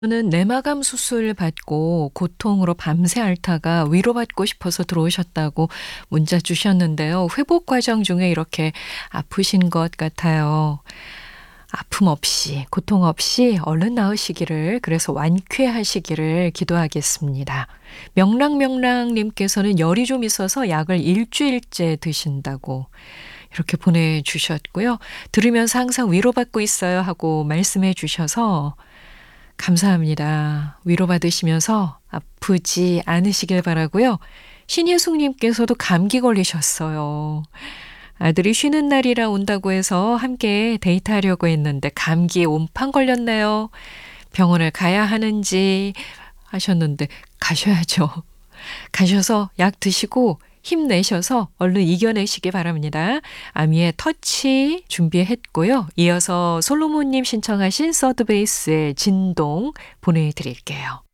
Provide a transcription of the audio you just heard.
저는 내마감 수술 받고 고통으로 밤새 앓다가 위로받고 싶어서 들어오셨다고 문자 주셨는데요. 회복 과정 중에 이렇게 아프신 것 같아요. 아픔 없이, 고통 없이 얼른 나으시기를, 그래서 완쾌하시기를 기도하겠습니다. 명랑명랑님께서는 열이 좀 있어서 약을 일주일째 드신다고 이렇게 보내주셨고요. 들으면서 항상 위로받고 있어요 하고 말씀해 주셔서 감사합니다. 위로받으시면서 아프지 않으시길 바라고요. 신예숙님께서도 감기 걸리셨어요. 아들이 쉬는 날이라 온다고 해서 함께 데이트하려고 했는데 감기에 온판 걸렸네요. 병원을 가야 하는지 하셨는데 가셔야죠. 가셔서 약 드시고 힘내셔서 얼른 이겨내시기 바랍니다. 아미의 터치 준비했고요. 이어서 솔로몬님 신청하신 서드베이스의 진동 보내드릴게요.